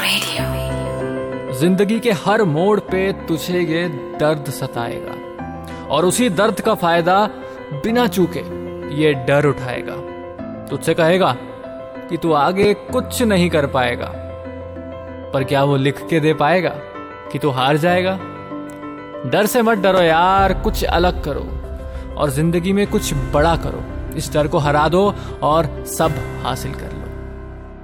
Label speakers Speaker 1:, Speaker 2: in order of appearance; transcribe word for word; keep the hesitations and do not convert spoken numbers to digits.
Speaker 1: Radio.
Speaker 2: जिंदगी के हर मोड़ पे तुझे ये दर्द सताएगा और उसी दर्द का फायदा बिना चूके ये डर उठाएगा। तुझसे कहेगा कि तू आगे कुछ नहीं कर पाएगा, पर क्या वो लिख के दे पाएगा कि तू हार जाएगा? डर से मत डरो यार, कुछ अलग करो और जिंदगी में कुछ बड़ा करो। इस डर को हरा दो और सब हासिल कर लो।